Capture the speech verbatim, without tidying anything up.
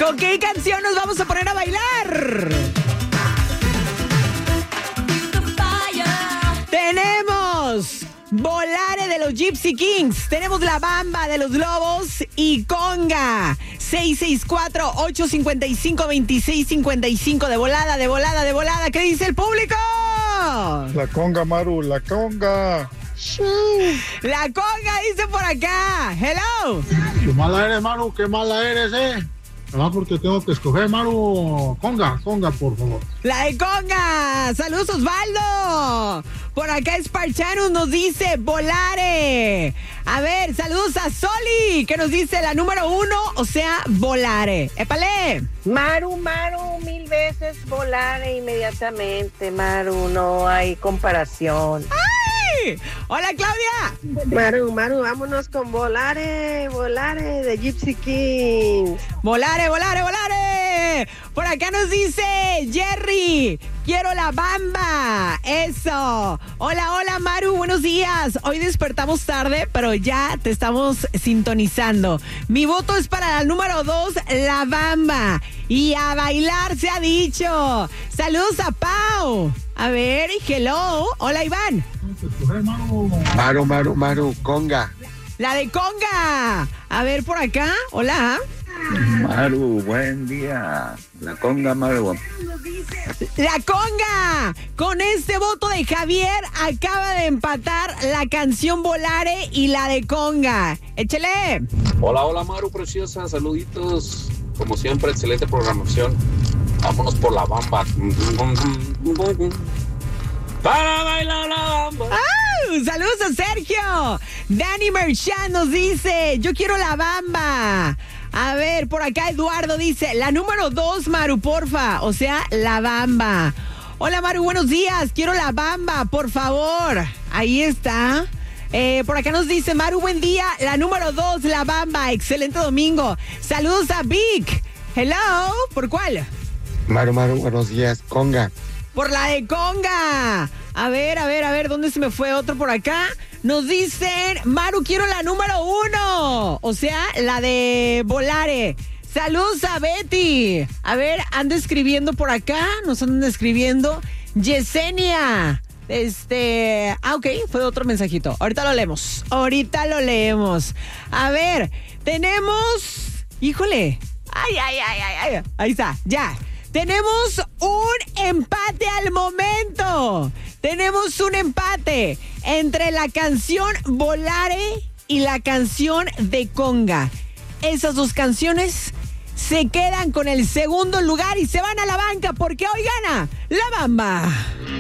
¿Con qué canción nos vamos a poner a bailar? Tenemos Volare de los Gypsy Kings, tenemos La Bamba de los Lobos y Conga. seis seis cuatro, ocho cinco cinco, dos seis cinco cinco de volada, de volada, de volada. ¿Qué dice el público? La conga, Maru, la conga. La conga dice por acá. Hello. Qué mala eres, Maru, qué mala eres, eh. Además porque tengo que escoger, Maru. Conga, conga, por favor. La de conga. Saludos, Osvaldo. Por acá Sparchanus nos dice Volare. A ver, saludos a Soli, que nos dice la número uno, o sea, Volare. ¡Épale! Maru, Maru, mil veces Volare inmediatamente, Maru, no hay comparación. ¡Ay! ¡Hola, Claudia! Maru, Maru, vámonos con Volare, Volare de Gypsy Kings. Volare, volare, volare. Por acá nos dice Jerry, quiero La Bamba. Eso. Hola, hola, Maru, buenos días. Hoy despertamos tarde, pero ya te estamos sintonizando. Mi voto es para el número dos, La Bamba. Y a bailar se ha dicho. Saludos a Pau. A ver, hello. Hola, Iván. Maru, Maru, Maru, conga. La de conga. A ver, por acá. Hola. Maru, buen día. La conga, Maru. La conga. Con este voto de Javier acaba de empatar la canción Volare y la de conga. Échale. Hola, hola, Maru preciosa. Saluditos. Como siempre, excelente programación. Vámonos por La Bamba. Para bailar La Bamba. ¡Ah! Saludos a Sergio. Danny Merchan nos dice, yo quiero La Bamba. A ver, por acá Eduardo dice, la número dos, Maru, porfa. O sea, La Bamba. Hola, Maru, buenos días. Quiero La Bamba, por favor. Ahí está. Eh, por acá nos dice, Maru, buen día. La número dos, La Bamba. Excelente domingo. Saludos a Vic. Hello. ¿Por cuál? Maru, Maru, buenos días, conga. Por la de conga. A ver, a ver, a ver, ¿dónde se me fue otro por acá? Nos dicen, Maru, quiero la número uno. O sea, la de Volare. Saludos a Betty. A ver, anda escribiendo por acá. Nos andan escribiendo. Yesenia. Este... Ah, ok, fue otro mensajito. Ahorita lo leemos. Ahorita lo leemos. A ver, tenemos... Híjole. Ay, ay, ay, ay, ay. Ahí está, ya. Tenemos un empate al momento. Tenemos un empate entre la canción Volare y la canción de conga. Esas dos canciones se quedan con el segundo lugar y se van a la banca porque hoy gana La Bamba.